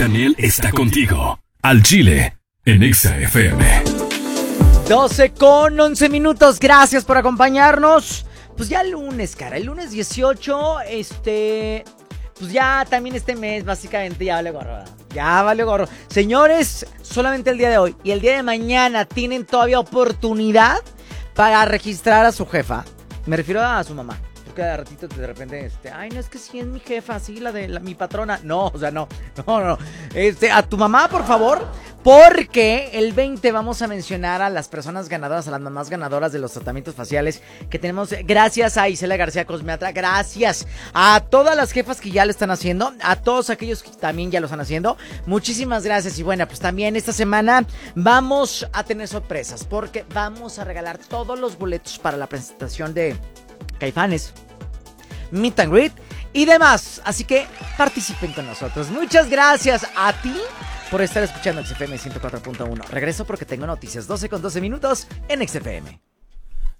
Daniel está contigo. Al Chile, en Exa FM. 12:11. Gracias por acompañarnos. Pues ya el lunes, cara. El lunes 18, pues ya también este mes, básicamente, ya vale gorro. Ya vale gorro. Señores, solamente el día de hoy y el día de mañana tienen todavía oportunidad para registrar a su jefa. Me refiero a su mamá. Porque de ratito, de repente, ay, no, es que sí es mi jefa, sí, mi patrona. No, o sea, no. A tu mamá, por favor, porque el 20 vamos a mencionar a las personas ganadoras, a las mamás ganadoras de los tratamientos faciales que tenemos. Gracias a Isela García Cosmeatra, gracias a todas las jefas que ya lo están haciendo, a todos aquellos que también ya lo están haciendo. Muchísimas gracias. Y bueno, pues también esta semana vamos a tener sorpresas, porque vamos a regalar todos los boletos para la presentación de Caifanes, Meet and Greet y demás. Así que participen con nosotros. Muchas gracias a ti por estar escuchando XFM 104.1. Regreso porque tengo noticias. 12:12 en XFM.